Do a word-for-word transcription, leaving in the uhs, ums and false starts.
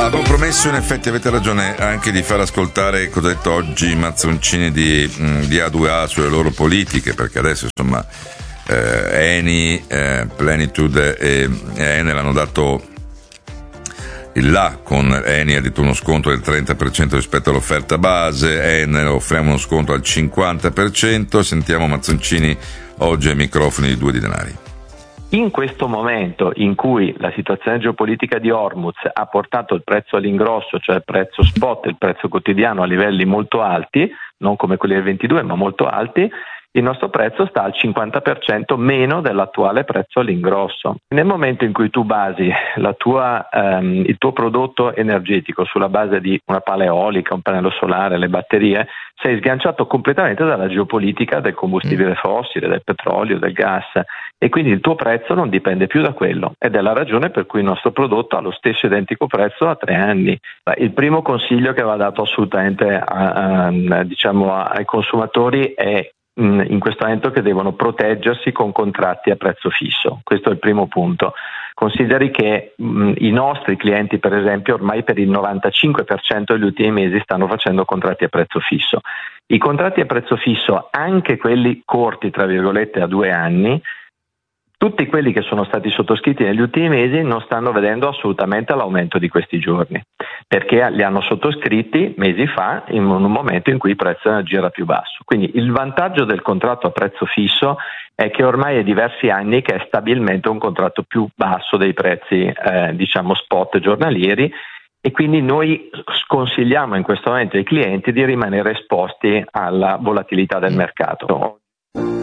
Avevo promesso, in effetti avete ragione, anche di far ascoltare cosa ha detto oggi Mazzoncini di, di A due A sulle loro politiche, perché adesso insomma eh, Eni, eh, Plenitude e, e Enel hanno dato il là, con Eni ha detto uno sconto del trenta per cento rispetto all'offerta base, Enel offriamo uno sconto al cinquanta per cento. Sentiamo Mazzoncini oggi ai microfoni di Due di Denari. In questo momento in cui la situazione geopolitica di Hormuz ha portato il prezzo all'ingrosso, cioè il prezzo spot, il prezzo quotidiano, a livelli molto alti, non come quelli del ventidue ma molto alti, il nostro prezzo sta al cinquanta per cento meno dell'attuale prezzo all'ingrosso. Nel momento in cui tu basi la tua, ehm, il tuo prodotto energetico sulla base di una pala eolica, un pannello solare, le batterie, sei sganciato completamente dalla geopolitica del combustibile fossile, del petrolio, del gas, e quindi il tuo prezzo non dipende più da quello, ed è la ragione per cui il nostro prodotto ha lo stesso identico prezzo a tre anni. Il primo consiglio che va dato assolutamente a, a, diciamo, ai consumatori è in questo momento che devono proteggersi con contratti a prezzo fisso. Questo è il primo punto. Consideri che mh, i nostri clienti, per esempio, ormai per il novantacinque per cento degli ultimi mesi stanno facendo contratti a prezzo fisso. I contratti a prezzo fisso, anche quelli corti, tra virgolette, a due anni, tutti quelli che sono stati sottoscritti negli ultimi mesi non stanno vedendo assolutamente l'aumento di questi giorni, perché li hanno sottoscritti mesi fa in un momento in cui il prezzo dell'energia era più basso. Quindi il vantaggio del contratto a prezzo fisso è che ormai è diversi anni che è stabilmente un contratto più basso dei prezzi eh, diciamo spot giornalieri, e quindi noi sconsigliamo in questo momento ai clienti di rimanere esposti alla volatilità del mercato.